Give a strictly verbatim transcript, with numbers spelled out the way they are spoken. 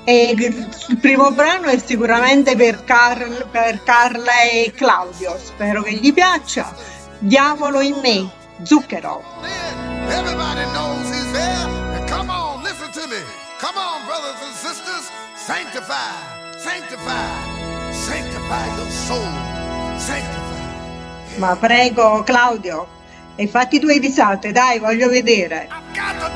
E il primo brano è sicuramente per, Carl- per Carla e Claudio, spero che gli piaccia. Diavolo in me, Zucchero. Everybody knows he's there. And come on, listen to me. Come on, brothers and sisters. Sanctify, sanctify, sanctify your soul. Sanctify. Ma prego, Claudio, e fatti due risate, dai, voglio vedere.